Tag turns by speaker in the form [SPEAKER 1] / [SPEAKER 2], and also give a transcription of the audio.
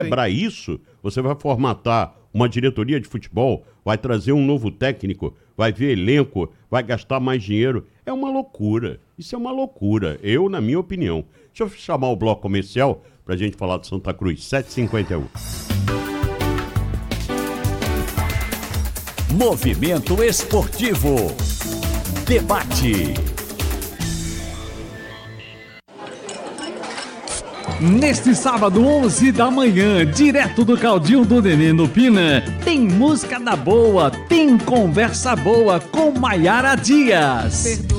[SPEAKER 1] Para isso, você vai formatar uma diretoria de futebol, vai trazer um novo técnico, vai ver elenco, vai gastar mais dinheiro. É uma loucura. Isso é uma loucura. Na minha opinião. Deixa eu chamar o bloco comercial para a gente falar de Santa Cruz. 7h51.
[SPEAKER 2] Movimento Esportivo. Debate.
[SPEAKER 3] Neste sábado, 11 da manhã, direto do Caldinho do Nenê no Pina, tem música da boa, tem conversa boa com Maiara Dias.